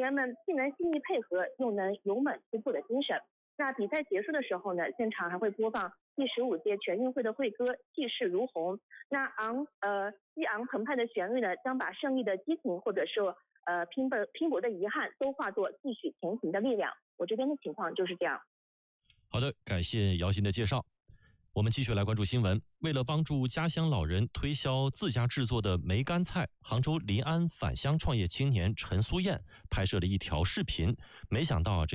员们既能细腻配合，又能勇猛突破的精神。那比赛结束的时候呢，现场还会播放第15届全运会的会歌《气势如虹》。那激昂澎湃的旋律呢，将把胜利的激情或者是拼搏的遗憾都化作继续前行的力量。我这边的情况就是这样。 好的，感谢姚鑫的介绍。我们继续来关注新闻。为了帮助家乡老人推销自家制作的梅干菜，杭州临安返乡创业青年陈苏燕拍摄了一条视频。没想到这